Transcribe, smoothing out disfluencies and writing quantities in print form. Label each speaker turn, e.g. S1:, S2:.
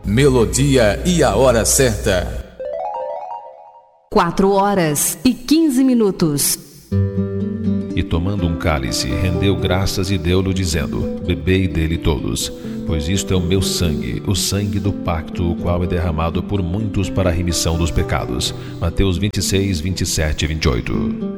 S1: Melodia e a hora certa.
S2: 4h15.
S3: E tomando um cálice, rendeu graças e deu-lhe, dizendo: bebei dele todos, pois isto é o meu sangue, o sangue do pacto, o qual é derramado por muitos para a remissão dos pecados. Mateus 26, 27 e 28.